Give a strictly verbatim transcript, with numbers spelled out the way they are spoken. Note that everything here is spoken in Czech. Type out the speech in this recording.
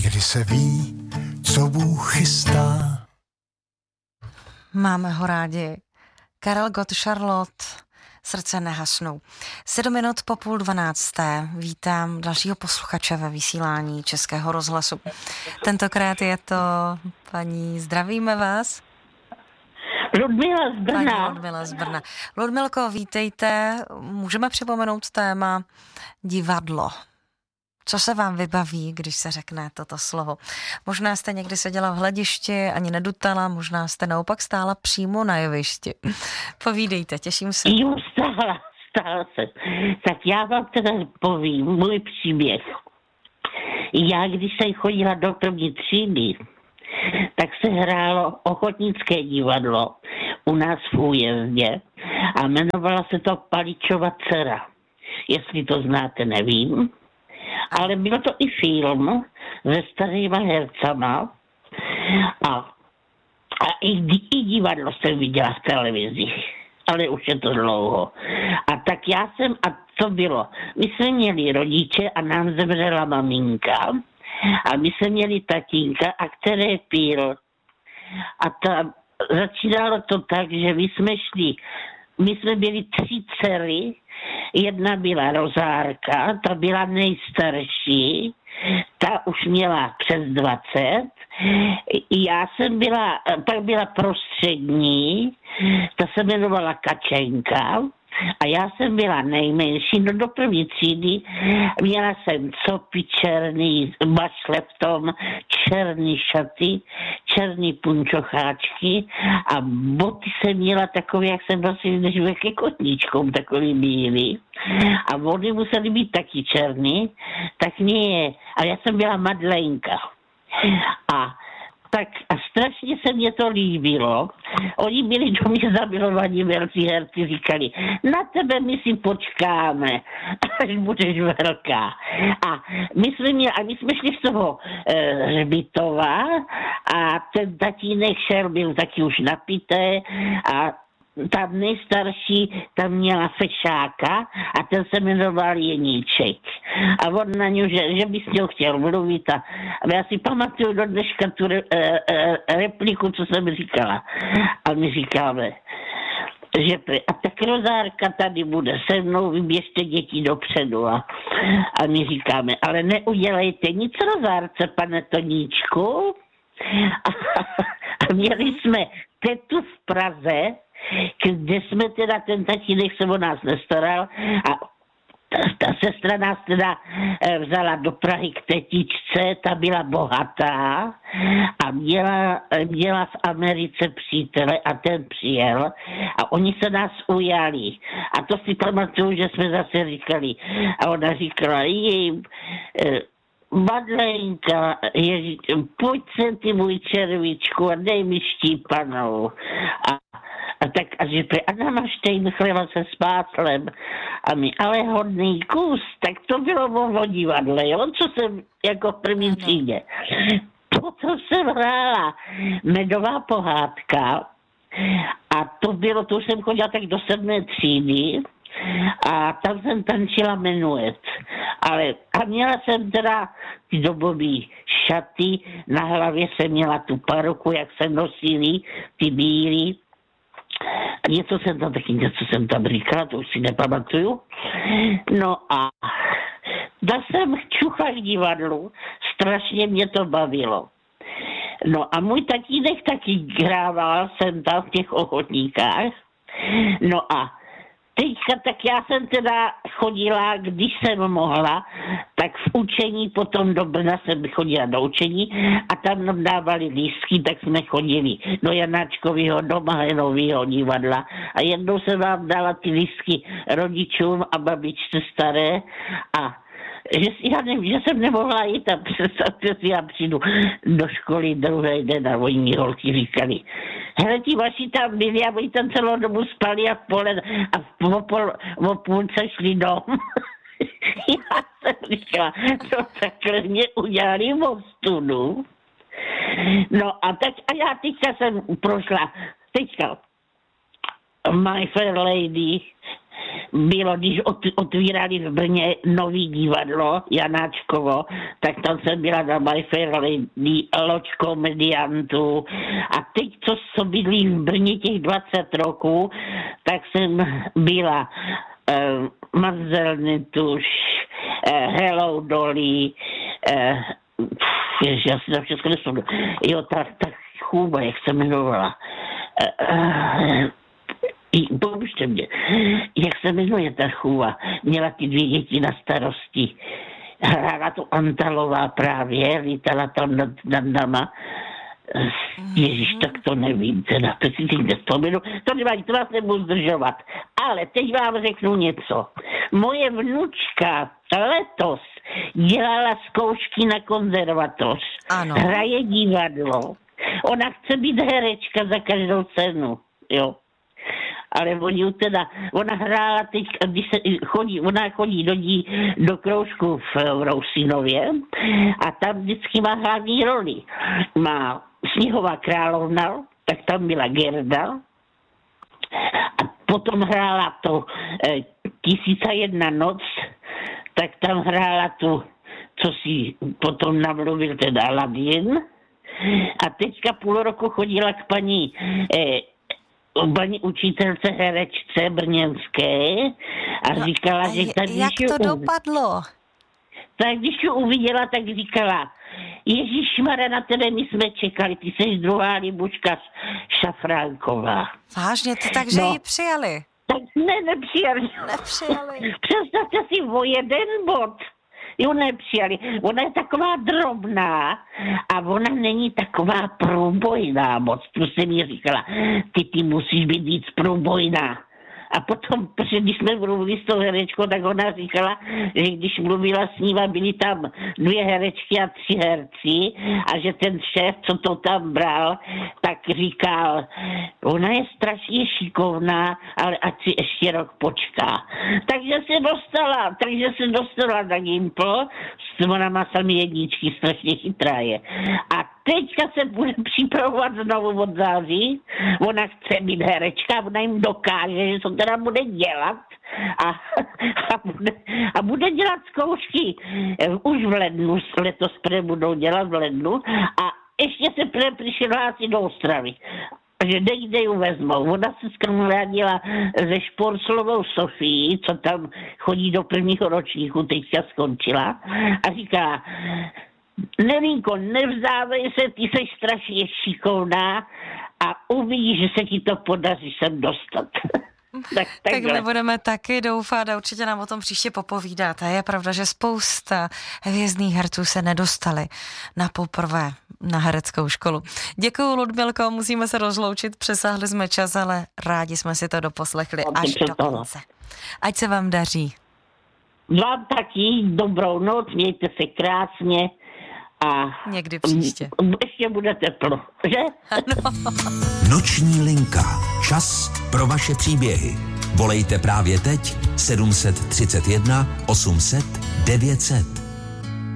Někdy se ví, co Bůh chystá. Máme ho rádi. Karel Gott, Charlotte, Srdce nehasnou. Sedm minut po půl dvanácté. Vítám dalšího posluchače ve vysílání Českého rozhlasu. Tentokrát je to paní, zdravíme vás. Ludmila z Brna. Paní Ludmila z Brna. Ludmilko, vítejte. Můžeme připomenout téma divadlo. Co se vám vybaví, když se řekne toto slovo? Možná jste někdy seděla v hledišti, ani nedutala, možná jste naopak stála přímo na jevišti. Povídejte, těším se. Jo, stála, stála se. Tak já vám teda povím můj příběh. Já, když jsem chodila do první třídy, tak se hrálo ochotnické divadlo u nás v Újezdě a jmenovala se to Paličova dcera. Jestli to znáte, nevím. Ale byl to i film se starýma hercama a, a i, i divadlo jsem viděla v televizi, ale už je to dlouho. A tak já jsem, a co bylo, my jsme měli rodiče a nám zemřela maminka a my jsme měli tatínka, a který pil. A ta, začínalo to tak, že my jsme šli, my jsme byli tři dcery. Jedna byla Rozárka, ta byla nejstarší, ta už měla přes dvacet. Já jsem byla, pak byla prostřední, ta se jmenovala Kačenka. A já jsem byla nejmenší, no do první třídy měla jsem copy černý, mašle v tom, černý šaty, černý punčocháčky a boty jsem měla takové, jak jsem nosil, než ke kotníčkům, takový bílý. A vody musely být taky černý, tak nie, a já jsem byla Madlenka. A tak a strašně se mě to líbilo. Oni byli do mě zamilovaní velcí herci, říkali, na tebe my si počkáme, až budeš velká. A my jsme, měli, a my jsme šli z toho e, hřbitova a ten tatínek šel, byl taky už napité a tam nejstarší, tam měla fešáka a ten se jmenoval Jeníček. A on na něj, že, že by s ním chtěl mluvit a, a já si pamatuju do dneška tu re, e, e, repliku, co jsem říkala. A my říkáme, že a tak Rozárka tady bude se mnou, vyběžte děti dopředu. A, a my říkáme, ale neudělejte nic Rozárce, pane Toníčku. A, a měli jsme tetu v Praze, kde jsme teda, ten tatínek se o nás nestaral a ta, ta sestra nás teda vzala do Prahy k tetičce, ta byla bohatá a měla, měla v Americe přítele a ten přijel a oni se nás ujali. A to si pamatuju, že jsme zase říkali a ona říkala jim, Madlenka, Ježíš, pojď sem ty můj červičku a dej mi štípanou. A A tak a že a namažtej chleba se spátlem. A my, ale hodný kus, tak to bylo o divadle, jo, co jsem jako v první třídě. Potom jsem hrála Medová pohádka a to bylo, to už jsem chodila tak do sedmé třídy a tam jsem tančila menuet. Ale a měla jsem teda ty dobový šaty, na hlavě jsem měla tu paruku, jak se nosili, ty bílý. A něco jsem tam taky, něco jsem tam říkala, to už si nepamatuju. No a dal jsem čucha k divadlu, strašně mě to bavilo. No a můj tatínek taky hrával jsem tam v těch ochotníkách. No a teďka tak já jsem teda chodila, když jsem mohla, tak v učení potom do Brna jsem chodila do učení a tam nám dávali lístky, tak jsme chodili do Janáčkovýho, do Mahenovýho divadla a jednou jsem vám dala ty lístky rodičům a babičce staré a že, já nevím, že jsem nemohla jít a představte si, já přijdu do školy druhý den a oni holky říkali, hele, ti vaši tam byli a oni tam celou dobu spali a v pole a v pol, o půlce šli dom. Já jsem říkala, to takhle mě udělali v ostudu. No a tak a já teďka jsem prošla, teďka My Fair Lady, bylo, když otvírali v Brně nový divadlo Janáčkovo, tak tam jsem byla na My Fair Lady, loď komediantů. A teď, co, co bydlí v Brně těch dvacet roků, tak jsem byla uh, Mazelny tuš, uh, Hello Dolly, uh, ježi, já si na všechno nespomínám. Jo, ta, ta chůva, jak se jmenovala. Uh, uh, Pomůžte mě, jak se jmenuje ta chůva, měla ty dvě děti na starosti. Hrála to Antalová právě, lítala tam nad, nad nama. Ježíš, tak to nevím, teda, to si teď nespomenu, to nevadí, to vás nebudu zdržovat. Ale teď vám řeknu něco. Moje vnučka letos dělala zkoušky na konzervatoř. Ano. Hraje divadlo. Ona chce být herečka za každou cenu, jo. Ale oni teda, ona hrála teď, když se chodí, ona chodí do, dí, do kroužku v Rousinově a tam vždycky má hlavní roli. Má Sněhová královna, tak tam byla Gerda a potom hrála to e, Tisíc a jedna noc, tak tam hrála tu, co si potom namluvil teda Aladin a teďka půl roku chodila k paní e, paní učitelce herečce brněnské a no, říkala, že tady, jak když to ju, dopadlo? tak když ji uviděla, tak říkala, Ježíšmara, na tebe my jsme čekali, ty jsi druhá Libuška Šafránková. Vážně, to takže no. ji přijali? Tak ne, nepřijali. Nepřijali. Představte si o jeden bod. Jo, nepřijali. Ona je taková drobná a ona není taková průbojná moc. To jsem mi říkala, ty, ty musíš být víc průbojná. A potom, protože když jsme mluvili s tou herečkou, tak ona říkala, že když mluvila s ním, byly tam dvě herečky a tři herci a že ten šéf, co to tam bral, tak říkal, ona je strašně šikovná, ale ať si ještě rok počká. Takže se dostala, takže se dostala na Gimpl, ona má sami jedničky, strašně chytrá je. A teďka se bude připravovat znovu od září, ona chce být herečka, ona jim dokáže, že to teda bude dělat a, a, bude, a bude dělat zkoušky už v lednu, letos budou dělat v lednu a ještě se přihlásit do Ostravy. Že někde ji vezmou. Ona se skrmládila ze Šporclovou Sofii, co tam chodí do prvního ročníku, teďka skončila a říká, Nevinko, nevzdávej se, ty jsi strašně šikovná a uvidíš, že se ti to podaří sem dostat. Tak, tak my budeme taky doufat a určitě nám o tom příště popovídat. A je pravda, že spousta hvězdných herců se nedostali na poprvé na hereckou školu. Děkuju, Ludmilko, musíme se rozloučit, přesáhli jsme čas, ale rádi jsme si to doposlechli až do konce. Ať se vám daří. Vám taky dobrou noc, mějte se krásně a někdy příště. Ještě bude teplo, že? Ano. Noční linka. Čas pro vaše příběhy. Volejte právě teď sedm set třicet jedna osm set devět set.